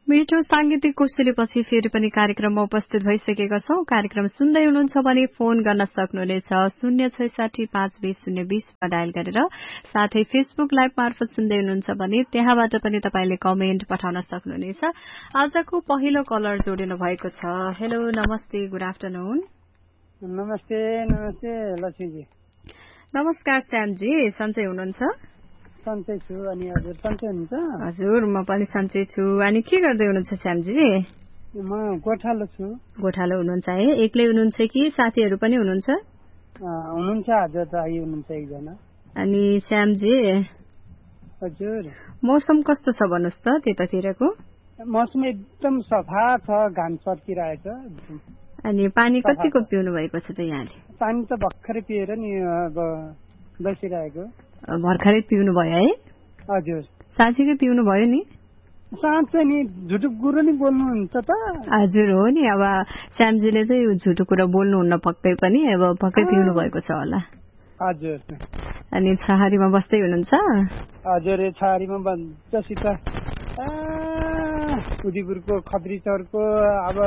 मिठो सांगीतिक कोसेलीपछि फेरि पनि कार्यक्रममा उपस्थित भइसकेका छौं। कार्यक्रम सुन्दै हुनुहुन्छ भने फोन गर्न सक्नुहुनेछ 066552020 डायल गरेर, साथै फेसबुक लाइभ मार्फत सुन्दै हुनुहुन्छ भने त्यहाँबाट पनि तपाईले कमेन्ट पठाउन सक्नुहुनेछ। आजको पहिलो कलर जोडिनु भएको छ। हेलो, नमस्ते, गुड आफ्टरनुन। नमस्ते लक्ष्मीजी। नमस्कार श्यामजी, सन्चै हुनुहुन्छ? सन्चै छु। अनि हजुर सन्चै हुनुहुन्छ? हजुर, म पनि सन्चै छु। अनि के गर्दै हुनुहुन्छ श्यामजी? म गोठालो छु। गोठालो हुनुहुन्छ है? एक्लै हुनुहुन्छ कि साथीहरू पनि हुनुहुन्छ? हुनुहुन्छ, हजुर दाइ हुनुहुन्छ एकजना। अनि श्यामजी, हजुर मौसम कस्तो छ भन्नुहोस् त त्यतातिरको? मौसम एकदम सफा छ, घाम सर्किरहेछ। अनि पानी कतिको पिउनु भएको छ त यहाँले? पानी त भर्खरै पिएर नि अब बसिरहेको। भर्खरै पिउनु भयो है? हजुर, साँच्चीकै पिउनु भयो नि? साँच्चै नि, झुटो कुरो नि बोल्नुहुन्छ त? हजुर हो नि, अब श्यामजीले चाहिँ झुटो कुरा बोल्नुहुन्न पक्कै पनि, अब पक्कै पिउनु भएको छ होला। हजुर। अनि छहारीमा बस्दै हुनुहुन्छ? हजुर, छहारीमा जसित उदयपुरको खत्रीचौरको, अब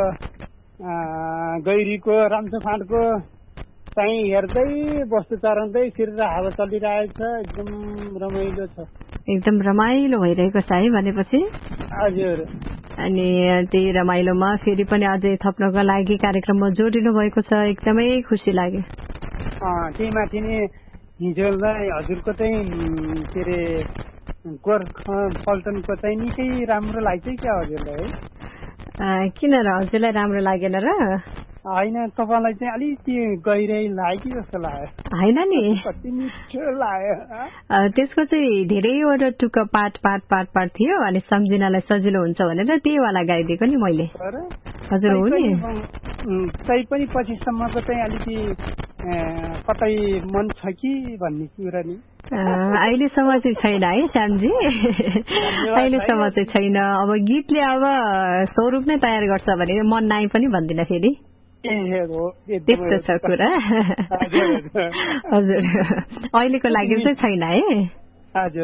गैरीको, रामचोफाँटको चाहिँ हेर्दै वस्तु चराउँदै फिरेर हावा चलिरहेछ। एकदम रमाइलो छ। एकदम रमाइलो भइरहेको छ है भनेपछि? हजुर। अनि त्यही रमाइलोमा फेरि पनि अझै थप्नको लागि कार्यक्रममा जोडिनु भएको छ, एकदमै खुसी लाग्यो। त्यही माथि नि हिजोलाई हजुरको चाहिँ के अरे गोर्खा पल्टनको चाहिँ निकै राम्रो लाग्छ क्या हजुरलाई है? किन र, हजुरलाई राम्रो लागेन र? होइन, तपाईँलाई चाहिँ अलिकति गहिरै लाग्यो जस्तो लाग्यो। होइन नि, कति मिठो लाग्यो। त्यसको चाहिँ धेरैवटा टुक्का पाट थियो, अनि सम्झिनलाई सजिलो हुन्छ भनेर त्यही वाला गाइदिएको नि मैले। हजुर हो नि। तै पनि पछिसम्मको चाहिँ अलिकति कतै मन छ कि भन्ने कुरा नि अहिलेसम्म चाहिँ छैन है श्यामजी? अहिलेसम्म चाहिँ छैन। अब गीतले अब स्वरूप नै तयार गर्छ भने मन नाइ पनि भन्दिनँ फेरि। त्यस्तो छ कुरा। हजुर, अहिलेको लागि चाहिँ छैन है? हजुर।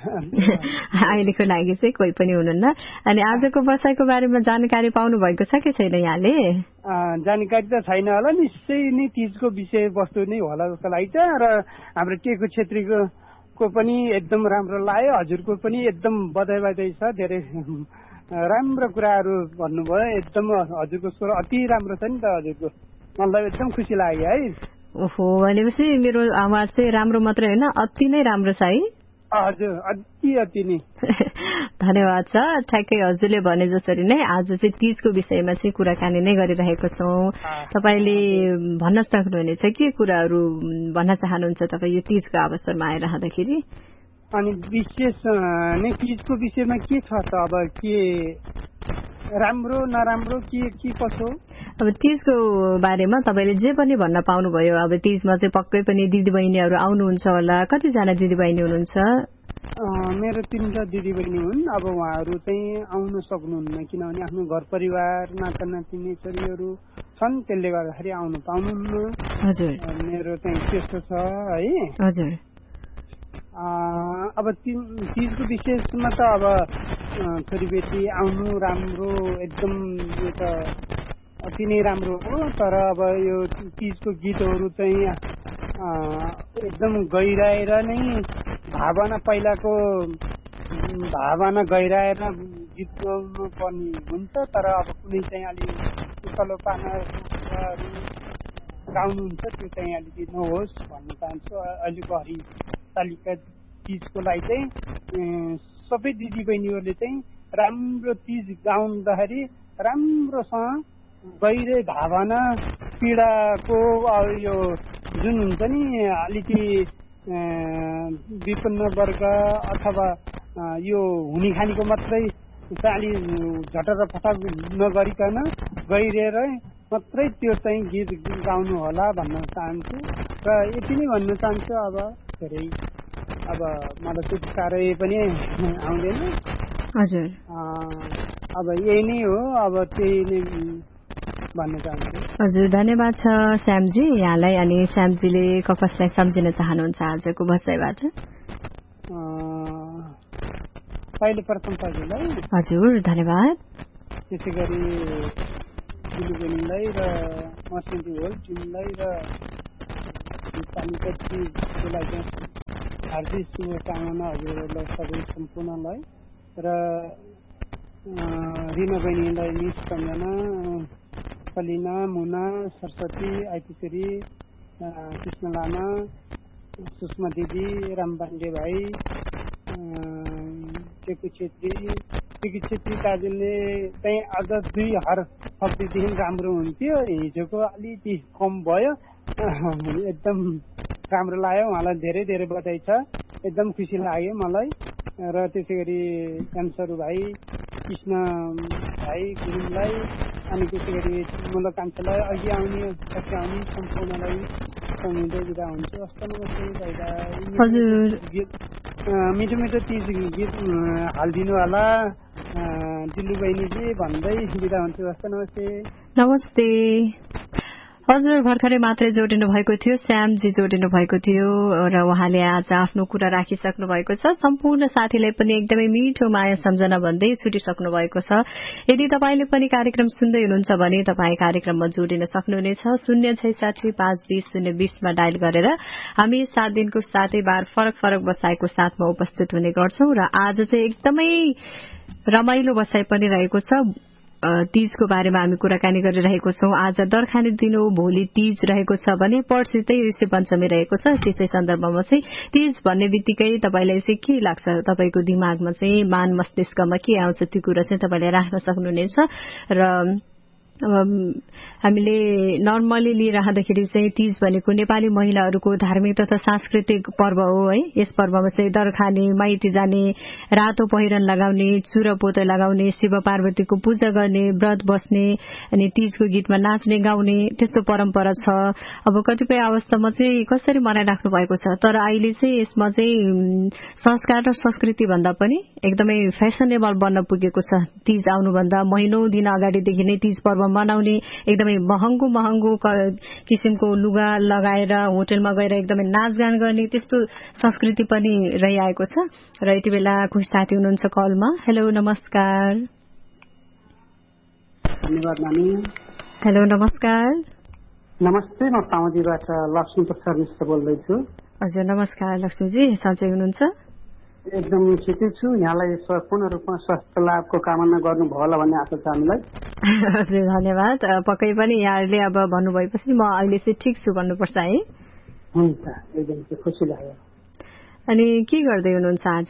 अहिलेको लागि चाहिँ कोही पनि हुनुहुन्न। अनि आजको बसाइको बारेमा जानकारी पाउनु भएको छ कि छैन यहाँले? जानकारी त छैन होला, निश्चय नै तीजको विषय वस्तु नै होला जस्तो लाग्छ। र हाम्रो टेकु छेत्रीको पनि एकदम राम्रो लाग्यो, हजुरको पनि एकदम बधाई छ। धेरै राम्रो कुराहरू भन्नुभयो, एकदम हजुरको स्वर अति राम्रो छ नि त हजुरको, मलाई एकदम खुसी लाग्यो है। ओहो, भनेपछि मेरो आवाज चाहिँ राम्रो मात्रै होइन, अति नै राम्रो छ है? हजुर, अति नै। धन्यवाद छ। ठ्याक्कै हजुरले भने जसरी नै आज चाहिँ तीजको विषयमा चाहिँ कुराकानी नै गरिरहेको छौँ। तपाईँले भन्न सक्नुहुनेछ के कुराहरू भन्न चाहनुहुन्छ तपाईँ यो तीजको अवसरमा आइरहँदाखेरि? अनि विशेष नै तीजको विषयमा के छ त? अब के राम्रो नराम्रो के कसो? अब तीजको बारेमा तपाईँले जे पनि भन्न पाउनुभयो। अब तीजमा चाहिँ पक्कै पनि दिदीबहिनीहरू आउनुहुन्छ होला। कतिजना दिदीबहिनी हुनुहुन्छ? मेरो 3 दिदीबहिनी हुन्। अब उहाँहरू चाहिँ आउन सक्नुहुन्न, किनभने आफ्नो घर परिवार नाता नातिनी छोरीहरू छन्, त्यसले गर्दाखेरि आउनु पाउनुहुन्न। हजुर, मेरो चाहिँ त्यस्तो छ है। हजुर। अब तीजको विशेषमा त अब छोरीबेटी आउनु राम्रो, एकदम यो त अति नै राम्रो हो। तर अब यो तीजको गीतहरू चाहिँ एकदम गहिराएर नै भावना, पहिलाको भावना गहिराएर गीत गाउनु पर्ने हुन्छ। तर अब कुनै चाहिँ अलिक उकालो पानाहरू गाउनुहुन्छ, त्यो चाहिँ अलिकति नहोस् भन्न चाहन्छु। अहिलेको हरितालिका तीजको लागि चाहिँ सबै दिदीबहिनीहरूले चाहिँ राम्रो तीज गाउँदाखेरि राम्रोसँग गहिरै भावना, पीडाको यो जुन हुन्छ नि अलिकति विपन्न वर्ग अथवा यो हुने खानेको मात्रै अलि झटर फटाक नगरिकन गहिरेर मात्रै त्यो चाहिँ गीत गाउनु होला भन्न चाहन्छु। र यति नै भन्न चाहन्छु। अब धेरै अब मलाई त्यति साह्रै पनि आउँदैन। हजुर, अब यही नै हो, अब त्यही नै भन्न चाहन्छु। हजुर, धन्यवाद छ श्यामजी यहाँलाई। अनि श्यामजीले कसलाई सम्झिन चाहनुहुन्छ आजको बसाइबाट? पहिले प्रथम हजुरलाई हजुर धन्यवाद। त्यसै गरी दिलु बहिनीलाई र मर्सेन्टी होल टिमलाई र तीजको लागि हार्दिक शुभकामना हजुरहरूलाई सबै सम्पूर्णलाई र रिना बहिनीलाई मिस सम्झना, कलिना, मुना, सरस्वती, आइपुकेरी, कृष्ण लामा, सुषमा दिदी, राम पाण्डे भाइ, टेकु छेत्री दाजुले चाहिँ अझ 2 हप्तादेखि राम्रो हुन्थ्यो, हिजोको अलिकति कम भयो, एकदम राम्रो लाग्यो। उहाँलाई धेरै धेरै बधाई छ, एकदम खुसी लाग्यो मलाई। र त्यसै गरी एन्सरु भाइ, कृष्ण भाइ गुरुङलाई, अनि त्यसै गरी मुलक कान्छालाई, अघि आउने पछि आउने सम्पूर्णलाई सम्झिँदै बिदा हुन्छु। हस्त नमस्ते भाइ। मिठो मिठो तीज गीत हालिदिनु होला दिल्लु बहिनीजी भन्दै बिदा हुन्छु। हस्त नमस्ते। नमस्ते। हजुर भर्खरै मात्रै जोडिनु भएको थियो, श्यामजी जोडिनु भएको थियो र उहाँले आज आफ्नो कुरा राखिसक्नु भएको छ। सम्पूर्ण साथीलाई पनि एकदमै मिठो माया सम्झना भन्दै छुटिसक्नु भएको छ। यदि तपाईले पनि कार्यक्रम सुन्दै हुनुहुन्छ भने तपाईँ कार्यक्रममा जोडिन सक्नुहुनेछ। 066 मा डायल गरेर हामी 7 दिनको 7 बार फरक फरक बसाइको साथमा उपस्थित हुने गर्छौं र आज चाहिँ एकदमै रमाइलो बसाइ पनि रहेको छ। तीजको बारेमा हामी कुराकानी गरिरहेको छौं। आज दरखानी दिन हो, भोलि तीज रहेको छ भने पर्सि चाहिँ ऋषि पञ्चमी रहेको छ। त्यसै सन्दर्भमा चाहिँ तीज भन्ने बित्तिकै तपाईलाई चाहिँ के लाग्छ, तपाईको दिमागमा चाहिँ मान मस्तिष्कमा के आउँछ, त्यो कुरा चाहिँ तपाईले राख्न सक्नुहुनेछ। र हामीले नर्मली लिइरहँदाखेरि चाहिँ तीज भनेको नेपाली महिलाहरूको धार्मिक तथा सांस्कृतिक पर्व हो है। यस पर्वमा चाहिँ दरखाने, माइती जाने, रातो पहिरन लगाउने, चुरापोते लगाउने, शिव पार्वतीको पूजा गर्ने, व्रत बस्ने, अनि तीजको गीतमा नाच्ने गाउने त्यस्तो परम्परा छ। अब कतिपय अवस्थामा चाहिँ कसरी मनाइराख्नु भएको छ, तर अहिले चाहिँ यसमा चाहिँ संस्कार र संस्कृति भन्दा पनि एकदमै फेसनेबल बन्न पुगेको छ। तीज आउनुभन्दा महिनौं दिन अगाडिदेखि नै तीज पर्व मनाउने, एकदमै महँगो किसिमको लुगा लगाएर होटलमा गएर एकदमै नाचगान गर्ने त्यस्तो संस्कृति पनि रहिआएको छ। र यति बेला कोही साथी हुनुहुन्छ कलमा। हेलो नमस्कार। धन्यवाद नानी। हेलो नमस्कार। नमस्ते, म पाउँजीबाट लक्ष्मी प्रसाद मिश्र बोल्दैछु। हजुर नमस्कार लक्ष्मीजी, सन्चै हुनुहुन्छ? एकदम ठिकै छु। यहाँलाई पूर्ण रूपमा स्वास्थ्य लाभको कामना गर्नुभयो होला भन्ने आशा छ हामीलाई। हजुर धन्यवाद। पक्कै पनि यहाँहरूले अब भन्नुभएपछि म अहिले चाहिँ ठिक छु भन्नुपर्छ है। हुन्छ, एकदम खुसी लाग्यो। अनि के गर्दै हुनुहुन्छ आज?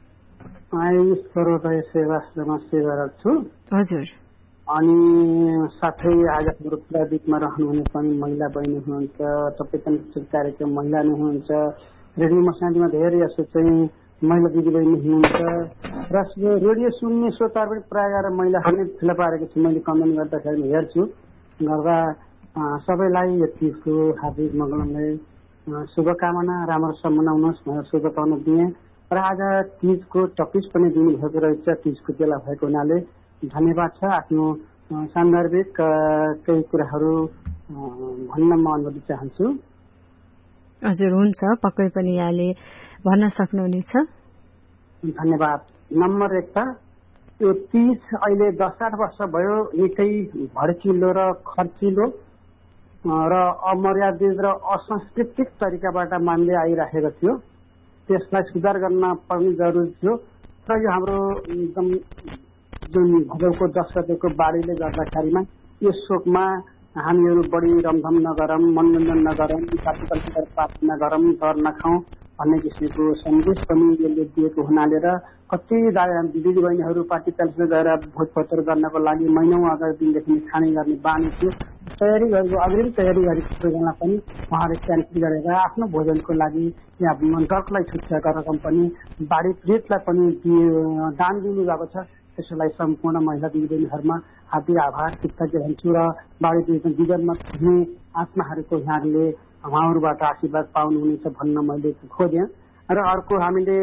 सर्वोदय सेवाश्रममा सेवारत छु। हजुर। अनि साथै आज हाम्रो प्राविधिकमा रहनुहुने पनि महिला बहिनी हुनुहुन्छ, तपाईँ कार्यक्रम महिला नै हुनुहुन्छ। रेडियो मसान्तीमा धेरै जस्तो चाहिँ महिला दिदीबहिनी हुनुहुन्छ र रेडियो सुन्ने श्रोताहरू पनि प्रायः गरेर महिलाहरू नै फेला पारेको छु। मैले कमेन्ट गर्दाखेरि हेर्छु गर्दा सबैलाई यो तीजको हार्दिक मङ्गलमय शुभकामना, राम्रोसँग मनाउनुहोस् भनेर शुभकामना दिएँ। र आज तीजको टपिक पनि दिनुभएको रहेछ, तीजको बेला भएको हुनाले धन्यवाद छ। आफ्नो सान्दर्भिक केही कुराहरू भन्न म अनुमति चाहन्छु। हजुर हुन्छ, पक्कै पनि यहाँले भन्न सक्नुहुनेछ। धन्यवाद। नम्बर 1 त यो तीज अहिले 10-8 वर्ष भयो निकै भड्किलो र खर्चिलो र अमर्यादित र असंस्कृतिक तरिकाबाट मान्दै आइरहेको थियो। त्यसलाई सुधार गर्न पर्ने जरुरी थियो। र यो हाम्रो एकदम जुन भदौको 10 गतेको बाढीले गर्दाखेरिमा यो शोकमा हामीहरू बढी रमझम नगरौँ, मनोरञ्जन नगरौँ, पार्टी पार्टी नगरौँ, डर नखाउँ भन्ने किसिमको सन्देश पनि यसले दिएको हुनाले र कति दिदीबहिनीहरू पार्टी प्यालेसमा गएर भोजभतेर गर्नको लागि महिनौं अगाडि दिनदेखि खाने गर्ने बानी थियो। तयारी गरेको अग्रिम तयारी गरेको बेला पनि उहाँहरूले क्यान्सल गरेर आफ्नो भोजनको लागि यहाँ डरलाई छुट्याएको रकम पनि बाढी पीडितलाई पनि दान दिनुभएको छ। त्यसैलाई सम्पूर्ण महिला दिदीबहिनीहरूमा हार्दिक आभार कृतज्ञ हुन्छु र बाढी पीडित जीवनमा हुने आत्माहरूको यहाँहरूले उहाँहरूबाट आशीर्वाद पाउनुहुनेछ भन्न मैले खोजेँ। र अर्को हामीले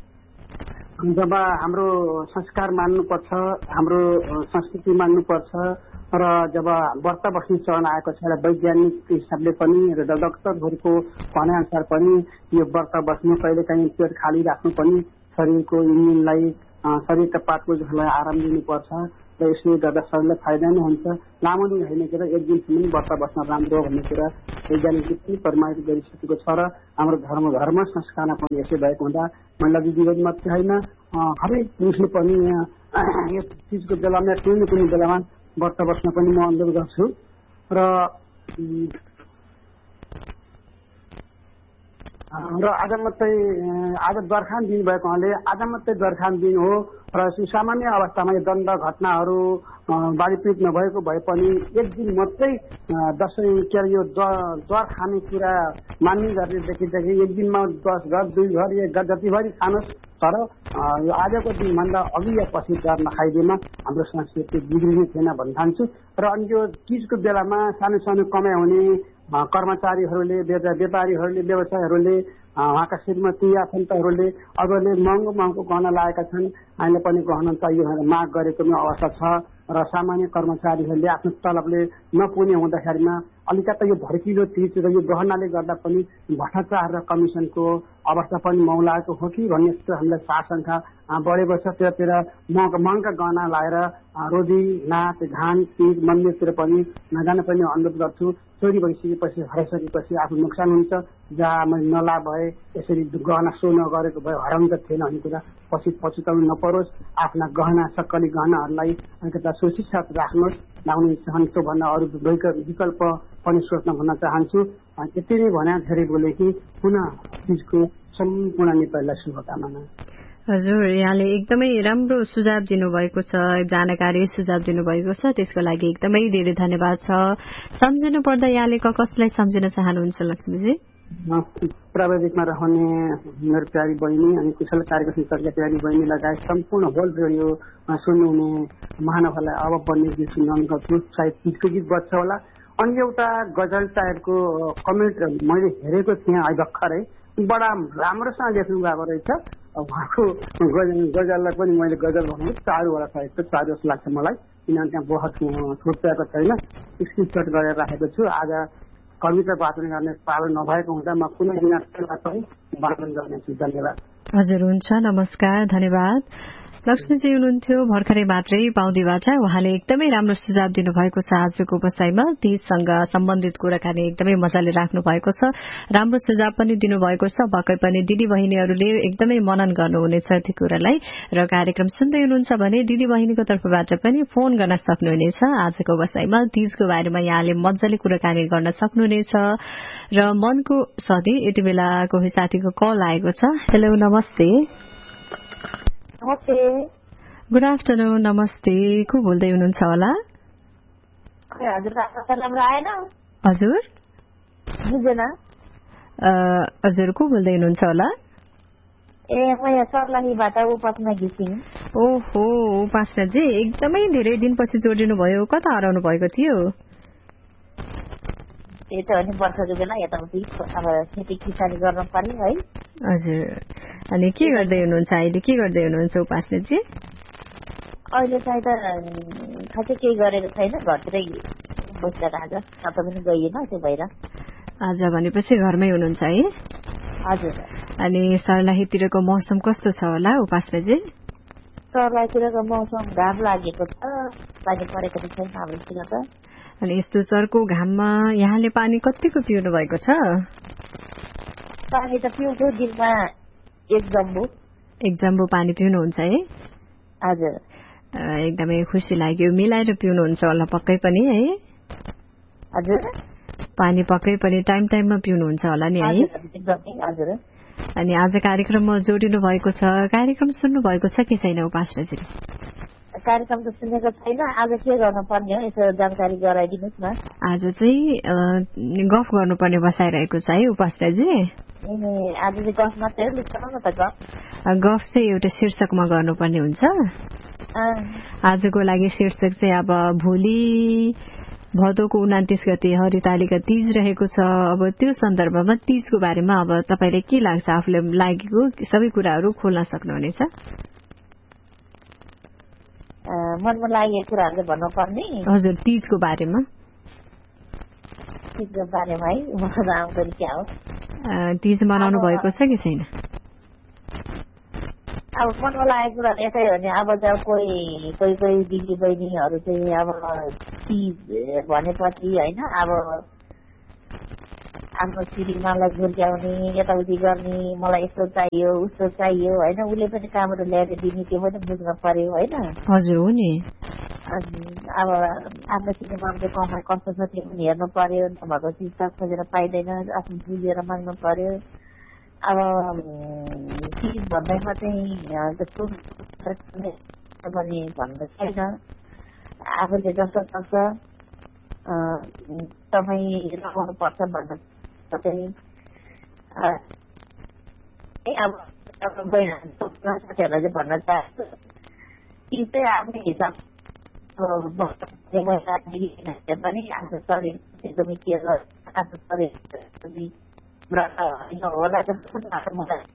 जब हाम्रो संस्कार मान्नुपर्छ, हाम्रो संस्कृति मान्नुपर्छ र जब व्रत बस्ने चलन आएको छ र वैज्ञानिक हिसाबले पनि र डाक्टरहरूको भनाइअनुसार पनि यो व्रत बस्नु, कहिलेकाहीँ पेट खाली राख्नु पनि शरीरको इम्युनलाई शरीरका पाटपुर्जहरूलाई आराम दिनुपर्छ र यसले गर्दा शरीरलाई फाइदा नै हुन्छ। लामो दिन होइन कि एक दिनसम्म व्रत बस्न राम्रो भन्ने कुरा वैज्ञानिकले पनि प्रमाणित गरिसकेको छ र हाम्रो धर्म संस्कारमा पनि यसै भएको हुँदा महिला दिदीबहिनी मात्रै होइन हरेक पुरुषले पनि यस चिजको बेलामा कुनै बेलामा व्रत बस्न पनि म अनुरोध गर्छु। र आज द्वारखान दिन भएको हुनाले आज मात्रै द्वारखान दिन हो र सामान्य अवस्थामा यो दण्ड घटनाहरू बाढीपीडित नभएको भए पनि एक दिन मात्रै दसैँ के यो द्वार खाने कुरा मान्ने गर्ने देखि एक दिनमा 10 घर 2 घर 1 घर जतिभरि खानुहोस्, तर यो आजको दिनभन्दा अघि या पछि द्वार नखाइदिएमा हाम्रो संस्कृति बिग्रिने थिएन भन्न चाहन्छु। र अनि यो चिजको बेलामा सानो सानो कमाइ हुने कर्मचारीहरूले व्यापारीहरूले व्यवसायहरूले उहाँका श्रीमती आफन्तहरूले अरूले महँगो गहना लगाएका छन्, अहिले पनि गहना चाहियो भनेर माग गरेको अवस्था छ र सामान्य कर्मचारीहरूले आफ्नो तलबले नपुग्ने हुँदाखेरिमा अलिकता यो भड्किलो चिज र यो गहनाले गर्दा पनि भ्रष्टाचार र कमिसनको अवस्था पनि मौलाएको हो कि भन्ने जस्तो हामीलाई आशंका बढेको छ। त्यतातिर महँगा गहना लगाएर रोजी नाच घान चिज मन्दिरतिर पनि नजान पनि अनुरोध गर्छु। चोरी भइसकेपछि हराइसकेपछि आफ्नो नोक्सान हुन्छ। जहाँ नलाभ भए यसरी गहना सो नगरेको भए हराउँदा थिएन भन्ने कुरा पछुताउनु नपरोस्। आफ्ना गहना सक्कली गहनाहरूलाई अलिकता सुशिक्षित राख्नुहोस्, लाउने चाहन्छु भन्न अरू विकल्प पनि सोच्न भन्न चाहन्छु। यति नै भने धेरै बोले कि पुनः चिजको सम्पूर्ण नेपालीलाई शुभकामना। हजुर, यहाँले एकदमै राम्रो सुझाव दिनुभएको छ, जानकारी सुझाव दिनुभएको छ, त्यसको लागि एकदमै धेरै धन्यवाद छ। सम्झिनु पर्दा यहाँले कसलाई सम्झिन चाहनुहुन्छ लक्ष्मीजी? प्राविधिकमा रहने मेरो प्यारी बहिनी अनि कुशल कार्यको संस्थाका प्यारी बहिनी लगायत सम्पूर्ण होल रेडियो सुन्नुहुने महानुभावलाई अब बन्ने गीत सुनाउन गर्छु। सायद चिजको गीत बज्छ होला। अनि एउटा गजल टाइपको कमेन्ट मैले हेरेको थिएँ अहिले भर्खरै, बडा राम्रोसँग लेख्नु गएको रहेछ। उहाँको गजललाई पनि मैले गजल भन्नु चारुवाला साहित्य चारु जस्तो लाग्छ मलाई, किनभने त्यहाँ बहुत छुट्याएको छैन। स्क्रिनसट गरेर राखेको छु। आज कविता वाचन गर्ने पालो नभएको हुँदा म कुनै दिन पनि वाचन गर्नेछु। धन्यवाद। हजुर, हुन्छ, नमस्कार, धन्यवाद। लक्ष्मीजी हुनुहुन्थ्यो भर्खरै मात्रै पाउँदीबाट। उहाँले एकदमै राम्रो सुझाव दिनुभएको छ। आजको बसाइमा तीजसँग सम्बन्धित कुराकानी एकदमै मजाले राख्नु भएको छ, राम्रो सुझाव पनि दिनुभएको छ। पक्कै पनि दिदी बहिनीहरूले एकदमै मनन गर्नुहुनेछ त्यो कुरालाई। र कार्यक्रम सुन्दै हुनुहुन्छ भने दिदी बहिनीको तर्फबाट पनि फोन गर्न सक्नुहुनेछ। आजको बसाइमा तीजको बारेमा यहाँले मजाले कुराकानी गर्न सक्नुहुनेछ। र मनको सधैँ यति बेला कोही साथीको कल आएको छ। हेलो, नमस्ते। नमस्ते। Good afternoon. नमस्ते, को बोल्दै हुनुहुन्छ होला? हजुर, राम्रो आएन। हजुर बुझेन। हजुर, को बोल्दै हुनुहुन्छ होला? ए, म यहाँ सर्लाहीबाट उपासना घिसिङ। ओहो, उपासनाजी एकदमै धेरै दिनपछि जोडिनु भयो, कता हराउनु भएको थियो? त्यही त हो नि, वर्षको बेला यताउति अब खेती किसानी गर्न पर्यो है। हजुर, अनि के गर्दै हुनुहुन्छ अहिले? के गर्दै हुनुहुन्छ उपासनाजी? अहिले चाहिँ त खासै केही गरेको छैन, घरतिरै बसेर आज कता पनि गइएन, त्यो भएर। आज भनेपछि घरमै हुनुहुन्छ है? हजुर। अनि सर्लाहीतिरको मौसम कस्तो छ होला उपासनाजी? सर्लाहीतिरको मौसम घाम लागेको छ, पानी परेको छैन हाम्रोतिर त। अनि यस्तो चर्को घाममा यहाँले पानी कतिको पिउनु भएको छ? पानी त पिउँछु, दिनमा एक जम्बु पानी पिउनुहुन्छ है? हजुर। एकदमै खुसी लाग्यो। मिलाएर पिउनुहुन्छ होला पक्कै पनि है? हजुर। पानी पक्कै पनि टाइममा पिउनुहुन्छ होला नि है? हजुर। अनि आज कार्यक्रममा जोडिनु भएको छ, कार्यक्रम सुन्नु भएको छ कि छैन उपासनाजीले? कार्यक्रम त सुनेको छैन, आज के गर्नुपर्ने हो यसो जानकारी गराइदिनुहोस् न। आज चाहिँ गफ गर्नुपर्ने बसाइरहेको छ है उपासनाजी? आज चाहिँ गफ मात्रै हो, न त गफ चाहिँ एउटा शीर्षकमा गर्नुपर्ने हुन्छ। आजको लागि शीर्षक चाहिँ अब भोलि भदौको 29 गते हरितालिका तीज रहेको छ। अब त्यो सन्दर्भमा तीजको बारेमा अब तपाईलाई के लाग्छ? आफूलाई लागेको सबै कुराहरू खोल्न सक्नुहुनेछ। मनमा लागेको कुराहरू भन्नुपर्ने? हजुर, तीजको बारेमा। तीजको बारेमा है, मजा आउँदैन क्या हो? तीज मनाउनु भएको छ कि छैन? अब मनमा लागेको कुरा यसै हो नि। अब जब कोही दिदी बहिनीहरू चाहिँ अब चिज भनेपछि होइन अब आफ्नो श्रीमानलाई झुल्क्याउने यताउति गर्ने मलाई यस्तो चाहियो उस्तो चाहियो होइन। उसले पनि कामहरू ल्याएर दिने त्यो पनि बुझ्न पर्यो होइन। हजुर हो नि। अब आफ्नो श्रीमानको कमाइ कस्तो छ त्यो पनि हेर्नु पर्यो। नभएको चिज त खोजेर पाइँदैन, आफ्नो बुझेर माग्नु पर्यो। अब चिज भन्दैमा चाहिँ जस्तो पनि भन्नु छैन। आफूले जस्तो सक्छ तपाईँ लगाउनु पर्छ भन्नु चाहिँ अब साथीहरूलाई चाहिँ भन्न चाहन्छु कि चाहिँ आफ्नै हिसाब पनि आफ्नो शरीर एकदमै केयर गर्छ। आफ्नो शरीर होला जस्तो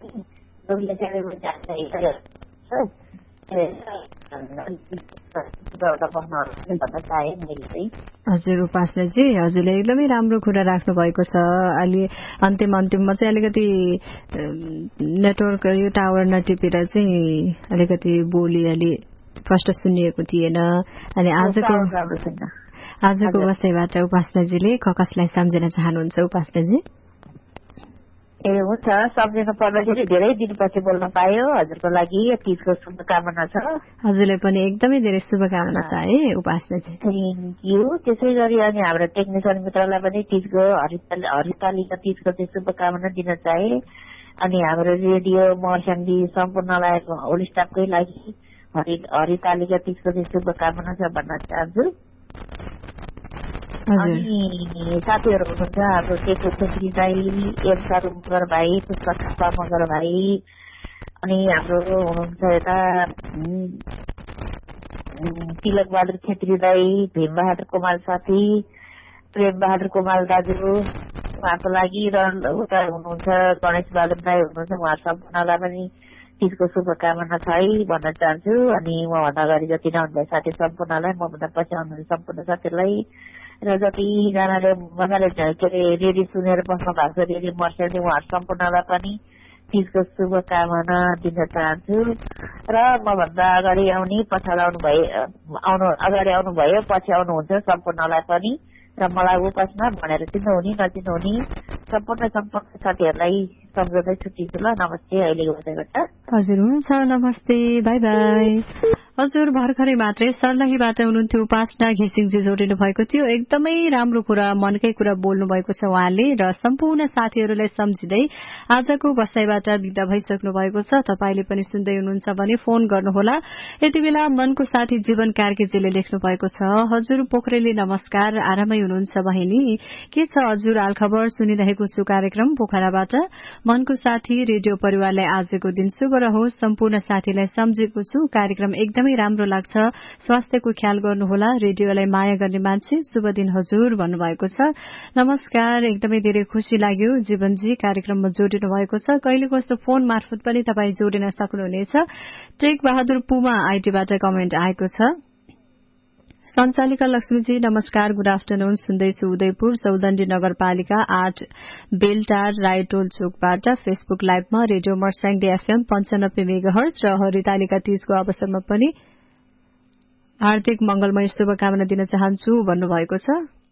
हजुर उपासनाजी, हजुरले एकदमै राम्रो कुरा राख्नु भएको छ। अलि अन्तिममा चाहिँ अलिकति नेटवर्क यो टावर नटिपेर चाहिँ अलिकति बोली अलि प्रष्ट सुनिएको थिएन। अनि आजको बसाइबाट उपासनाजीले कसलाई सम्झिन चाहनुहुन्छ उपासनाजी? ए हुन्छ, सम्झिनु पर्दाखेरि धेरै दिनपछि बोल्न पायो। हजुरको लागि तीजको शुभकामना छ। हजुरलाई पनि एकदमै धेरै शुभकामना छ है उपासनाजी। Thank you. त्यसै गरी अनि हाम्रो टेक्निसियन मित्रलाई पनि तीजको हरितालिका तीजको चाहिँ शुभकामना दिन चाहे। अनि हाम्रो रेडियो मर्स्याङ्गी सम्पूर्णलाई होल स्टाफकै लागि हरितालिका तीजको चाहिँ शुभकामना छ भन्न चाहन्छु। अनि साथीहरू हुनुहुन्छ हाम्रो केको छेत्री दाई, एमसा मगर भाइ, पुष्पा थापा मगर भाइ, अनि हाम्रो हुनुहुन्छ यता तिलक बहादुर छेत्री दाई, भीम बहादुर कुमार साथी, प्रेम बहादुर कुमार दाजु उहाँको लागि, र उता हुनुहुन्छ गणेश बहादुर दाई हुनुहुन्छ, उहाँ सम्पूर्णलाई पनि तीजको शुभकामना छ है भन्न चाहन्छु। अनि मभन्दा अगाडि जति नहुनुभयो साथी सम्पूर्णलाई, मभन्दा पछि आउनुहुने सम्पूर्ण साथीहरूलाई र जतिजनाले मजाले के अरे रेडियो सुनेर बस्नु भएको छ रेडियो मर्स्याङ्गी उहाँहरू सम्पूर्णलाई पनि तीजको शुभकामना दिन चाहन्छु। र मभन्दा अगाडि आउने अगाडि आउनुभयो पछि आउनुहुन्छ सम्पूर्णलाई पनि, र मलाई उपासना भनेर चिन्नुहुने नचिन्नुहुने सम्पूर्ण साथीहरूलाई सम्झँदै छुट्टिन्छु ल। नमस्ते। अहिलेको बसाइबाट हजुर हुन्छ, नमस्ते, बाई बाई। हजुर भर्खरै मात्रै सर्लाहीबाट हुनुहुन्थ्यो उपासना घिसिङजी जोडिनु भएको थियो। एकदमै राम्रो कुरा, मनकै कुरा बोल्नु भएको छ उहाँले, र सम्पूर्ण साथीहरूलाई सम्झिँदै आजको बसाइबाट बिदा भइसक्नु भएको छ। तपाईले पनि सुन्दै हुनुहुन्छ भने फोन गर्नुहोला। यति बेला मनको साथी जीवन कार्कीजीले लेख्नु भएको छ, हजुर पोखरेली नमस्कार, आरामै हुनुहुन्छ बहिनी? के छ हजुर हालखबर? सुनिरहेको छु कार्यक्रम पोखराबाट। मनको साथी रेडियो परिवारलाई आजको दिन शुभ रहोस्। सम्पूर्ण साथीलाई सम्झेको छु। कार्यक्रम एकदमै राम्रो लाग्छ। स्वास्थ्यको ख्याल गर्नुहोला। रेडियोलाई माया गर्ने मान्छे, शुभ दिन हजुर भन्नुभएको छ। नमस्कार, एकदमै धेरै खुशी लाग्यो जीवनजी कार्यक्रममा जोडिनु भएको छ। कहिले कस्तो फोन मार्फत पनि तपाईँ जोडिन सक्नुहुनेछ। टेक बहादुर पुमा आइटीबाट कमेन्ट आएको छ। सञ्चालिका लक्ष्मीजी नमस्कार, गुड आफ्टरनुन। सुन्दैछु उदयपुर चौदण्डी नगरपालिका 8 बेलटार रायटोल चोकबाट फेसबुक लाइभमा रेडियो मर्स्याङ्गी एफएम 95 मेगाहर्ज र हरितालिका तीजको अवसरमा पनि हार्दिक मंगलमय शुभकामना दिन चाहन्छु भन्नुभएको छ।